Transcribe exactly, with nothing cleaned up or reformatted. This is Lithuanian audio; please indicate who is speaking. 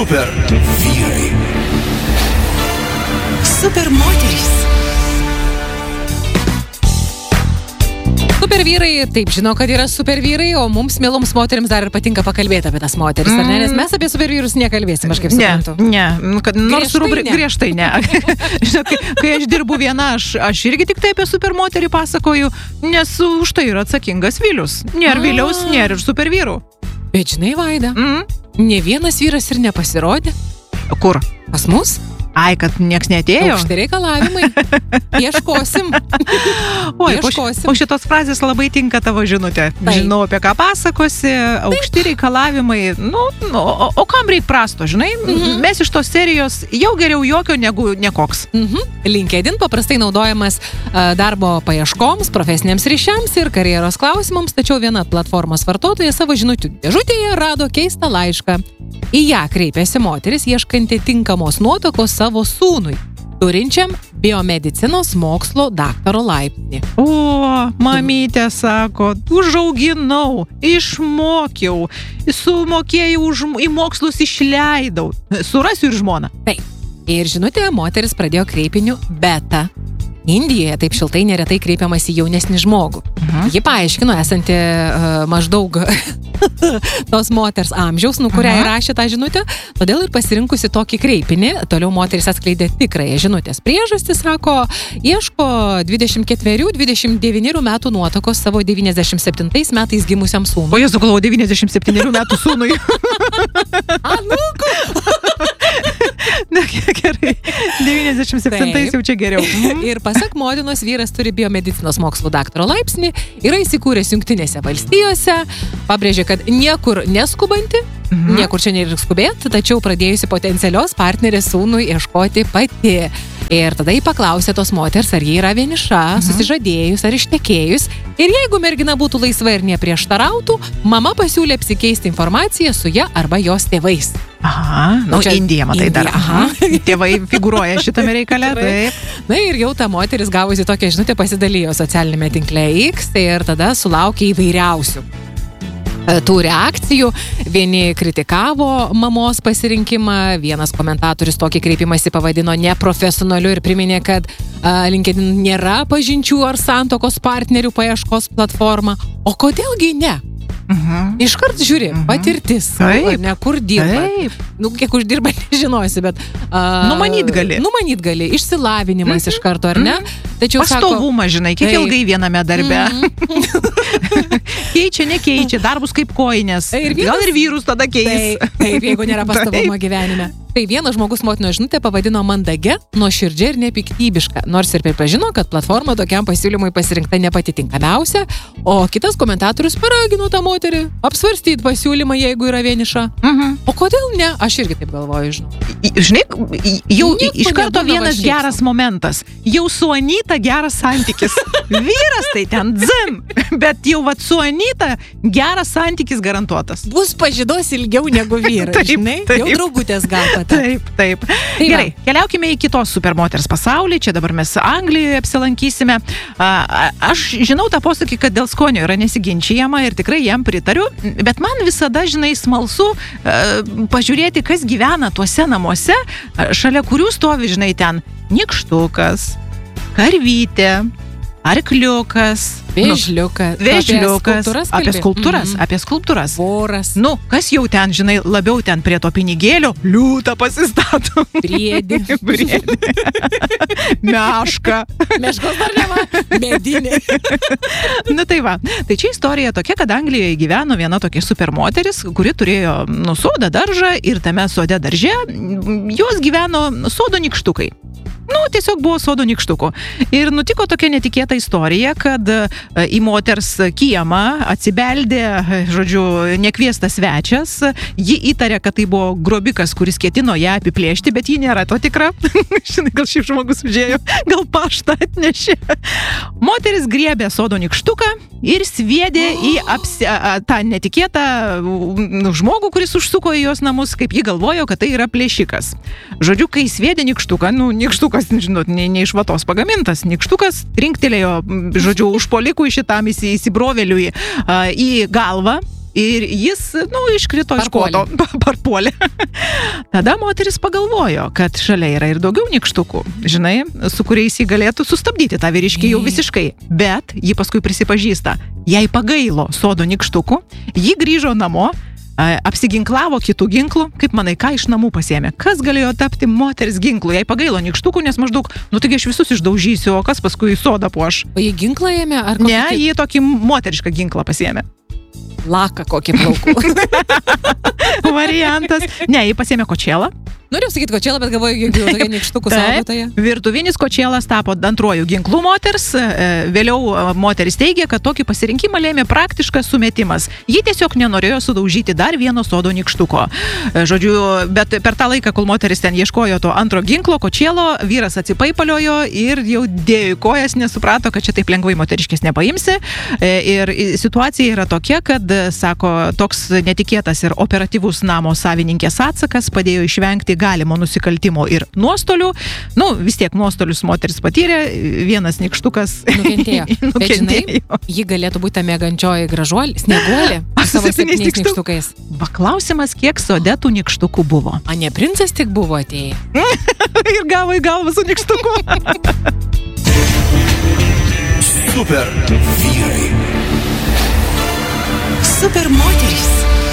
Speaker 1: Super vyrai.
Speaker 2: Super moterys.
Speaker 3: Super vyrai, taip žinau, kad yra super vyrai, o mums, mieloms moterims, dar ir patinka pakalbėti apie tas moteris, ar ne? Nes mes apie super vyrus nekalbėsim, aš kaip suprantu.
Speaker 4: Ne, ne, kad nors
Speaker 3: Griežtai
Speaker 4: rubri,
Speaker 3: ne.
Speaker 4: griežtai ne. Žinot, kai, kai aš dirbu viena, aš, aš irgi tik tai apie super moterį pasakoju, nes už tai yra atsakingas Vilius. Nėra
Speaker 3: A.
Speaker 4: Viliaus, nėra ir super vyrų.
Speaker 3: Bet žinai, Vaida,
Speaker 4: Mm.
Speaker 3: ne vienas vyras ir nepasirodė
Speaker 4: Kur?
Speaker 3: pas mus.
Speaker 4: Ai, kad nieks neatėjo?
Speaker 3: Aukšti reikalavimai. Ieškosim.
Speaker 4: Oi, po, ši-
Speaker 3: Ieškosim.
Speaker 4: po šitos frazės labai tinka tavo žinutė.
Speaker 3: Taip.
Speaker 4: Žinau, apie ką pasakosi, aukšti reikalavimai. Nu, nu, o, o kam reik prasto, žinai?
Speaker 3: Mhm.
Speaker 4: Mes iš tos serijos jau geriau jokio negu nekoks.
Speaker 3: Mhm. LinkedIn paprastai naudojamas a, darbo paieškoms, profesiniams ryšiams ir karjeros klausimams, tačiau viena platformos vartotoja savo žinučių dėžutėje rado keistą laišką. Į ją kreipėsi moteris, ieškanti tinkamos nuotakos savo sūnui, turinčiam biomedicinos mokslo daktaro laipsnį.
Speaker 4: O, mamytė sako, užauginau, išmokiau, sumokėjau, už, į mokslus išleidau. Surasiu ir žmoną.
Speaker 3: Taip. Ir žinutė, moteris pradėjo kreipiniu beta. Indijoje taip šiltai neretai kreipiamas į jaunesnį žmogų.
Speaker 4: Mhm.
Speaker 3: Ji paaiškino, esanti uh, maždaug tos moters amžiaus, nu kurią
Speaker 4: Aha.
Speaker 3: įrašė tą žinutę, todėl ir pasirinkusi tokį kreipinį. Toliau moteris atskleidė tikrąją žinutės priežastį, sako, ieško dvidešimt ketverių dvidešimt devynerių metų nuotakos savo devyniasdešimt septintais metais gimusiam
Speaker 4: O
Speaker 3: sūnui.
Speaker 4: Jėzu, galvoju, devyniasdešimt septynerių metų sūnui.
Speaker 3: Anūku!
Speaker 4: Na, gerai. devyniasdešimt septintais
Speaker 3: Taip.
Speaker 4: jau čia geriau. Mhm.
Speaker 3: Ir pasak motinos, vyras turi biomedicinos mokslo daktaro laipsnį, yra įsikūręs Jungtinėse valstijose, pabrėžė, kad niekur neskubanti,
Speaker 4: Mhm.
Speaker 3: niekur čia nereikia skubėti, tačiau pradėjusi potencialios partnerės sūnui ieškoti pati. Ir tada jį paklausė tos moters, ar jie yra vieniša, susižadėjus ar ištekėjus. Ir jeigu mergina būtų laisva ir neprieštarautų, mama pasiūlė apsikeisti informaciją su ja arba jos tėvais.
Speaker 4: Aha, nu,
Speaker 3: čia
Speaker 4: Indija, matai,
Speaker 3: Indija,
Speaker 4: dar.
Speaker 3: aha.
Speaker 4: Tėvai figuruoja šitame reikale.
Speaker 3: Tikrai.
Speaker 4: Taip.
Speaker 3: Na ir jau ta moteris gavusi tokią žinutę pasidalijo socialinėme tinkle X ir tada sulaukė įvairiausių e, tų reakcijų. Vieni kritikavo mamos pasirinkimą, vienas komentatorius tokį kreipimąsi pavadino neprofesionaliu ir priminė, kad a, LinkedIn nėra pažinčių ar santokos partnerių paieškos platforma. O kodėlgi ne?
Speaker 4: Mhm.
Speaker 3: Iškart žiūri,
Speaker 4: Mhm.
Speaker 3: patirtis,
Speaker 4: Taip.
Speaker 3: ar ne, kur dirba.
Speaker 4: Taip.
Speaker 3: Nu, kiek uždirba, nežinosi, bet... Uh,
Speaker 4: Numanyt gali.
Speaker 3: Numanyt gali, išsilavinimas
Speaker 4: Mhm.
Speaker 3: iš karto, ar ne? Tačiau
Speaker 4: Pastovumą, žinai, kiek
Speaker 3: Taip.
Speaker 4: ilgai viename darbe.
Speaker 3: Mhm.
Speaker 4: Keičia, nekeičia, darbus kaip koinės.
Speaker 3: Ir vienas-
Speaker 4: Gal ir vyrus tada keis.
Speaker 3: Taip, taip, jeigu nėra pastovumo gyvenime. Tai vienas žmogus motino žinutę pavadino mandagia, nuoširdžia ir nepiktybiška, nors ir pripažino, kad platforma tokiam pasiūlymui pasirinkta ne pati tinkamiausia, o kitas komentatorius paragino tą moterį apsvarstyti pasiūlymą, jeigu yra vieniša.
Speaker 4: Mhm.
Speaker 3: O kodėl ne? Aš irgi taip galvoju, žinau.
Speaker 4: I- Žinai, i- jau i-
Speaker 3: Nieko
Speaker 4: iš karto
Speaker 3: nebūna
Speaker 4: vienas
Speaker 3: va šiaip
Speaker 4: geras
Speaker 3: sau.
Speaker 4: momentas. Jau su Anyta geras santykis. Vyras tai ten dzim, bet jau vat su Anyta geras santykis garantuotas.
Speaker 3: Bus pažydos ilgiau negu vyrai,
Speaker 4: Taip,
Speaker 3: žinai?
Speaker 4: taip.
Speaker 3: Jau draugutės gal pat.
Speaker 4: Taip, taip.
Speaker 3: Tai
Speaker 4: Gerai, keliaukime į kitos supermoters pasaulį. Čia dabar mes Anglijoje apsilankysime. A, a, aš žinau tą posakį, kad dėl skonio yra nesiginčijama ir tikrai jam pritariu, bet man visada, žinai, smalsu a, pažiūrėti, kas gyvena tuose namuose, a, šalia kurių stovi, žinai, ten nykštukas, karvytė, arkliukas,
Speaker 3: Vėžliukas.
Speaker 4: vėžliukas, apie
Speaker 3: kalbi?
Speaker 4: skulptūras,
Speaker 3: Mhm.
Speaker 4: apie skulptūras.
Speaker 3: Voras,
Speaker 4: Nu, kas jau ten, žinai, labiau ten prie to pinigėlio, liūtą pasistato.
Speaker 3: priedį.
Speaker 4: Briedį. Mešką.
Speaker 3: Meškos dar neva. Medinė.
Speaker 4: Na tai va, tai čia istorija tokia, kad Anglijoje gyveno viena tokia supermoteris, kuri turėjo nu, sodą, daržą ir tame sode darže jos gyveno sodo nykštukai. Nu, tiesiog buvo sodo nykštukų. Ir nutiko tokia netikėta istorija, kad e, į moters kiemą atsibeldė, e, žodžiu, nekviestas svečias. Ji įtarė, kad tai buvo grobikas, kuris ketino ją apiplėšti, bet ji nėra to tikra. Žinai, gal šiaip žmogus užėjo, gal paštą atnešė. Moteris griebė sodo nykštuką ir sviedė į apsi, a, a, tą netikėtą u, žmogų, kuris užsuko į jos namus, kaip ji galvojo, kad tai yra plėšikas. Žodžiu, kai sviedė nykštuką, nu, nykštukas, žinot, ne, ne iš vatos pagamintas, nykštukas trinktelėjo, žodžiu, užpolikui šitam įsi- įsibrovėliui a, į galvą. ir jis, nu, iškrito iš
Speaker 3: Parpuolė.
Speaker 4: koto, parpuolė. Tada moteris pagalvojo, kad šalia yra ir daugiau nykštukų, žinai, su kuriais jį galėtų sustabdyti tą vyriškį jau visiškai. Bet ji paskui prisipažįsta, jai pagailo sodo nykštukų, ji grįžo namo, apsiginklavo kitų ginklų. Kaip manai, ką iš namų pasiėmė? Kas galėjo tapti moters ginklu? Jai pagailo nykštukų, nes maždaug, nu taigi aš visus išdaužysiu, o kas paskui sodą puoš?
Speaker 3: O jį ginklą ėmė? Ar
Speaker 4: Ne, jį tokį moterišką ginklą pasiėmė.
Speaker 3: Laką kokį plaukų?
Speaker 4: Variantas. Ne, jį pasiėmė kočėlą.
Speaker 3: Noriu sakyti kočėlą, bet galvoju, jeigu jau tokia nykštukų saugotoja.
Speaker 4: Virtuvinis kočėlas tapo antruoju ginklu moters. Vėliau moteris teigė, kad tokį pasirinkimą lėmė praktiškas sumetimas. Ji tiesiog nenorėjo sudaužyti dar vieno sodo nykštuko. Žodžiu, bet per tą laiką, kol moteris ten ieškojo to antro ginklo, kočėlo, vyras atsipaipaliojo ir jau dėjo į kojas, nesuprato, kad čia taip lengvai moteriškės nepaimsi. Ir situacija yra tokia, kad, sako, toks netikėtas ir operatyvus namo savininkės atsakas padėjo išvengti galimo nusikaltimo ir nuostolių. Nu, vis tiek nuostolius moteris patyrė, vienas nykštukas
Speaker 3: nukentėjo.
Speaker 4: nukentėjo.
Speaker 3: Bet žinai, ji galėtų būti ta mėgančioji gražuolė, snieguolė, su savo septyniais nykštukais.
Speaker 4: Va, klausimas, kiek sode tų nykštukų buvo.
Speaker 3: A ne princas tik buvo atėję?
Speaker 4: Ir gavo į galvą su nykštuku.
Speaker 1: Super vyrai.
Speaker 2: Super moterys.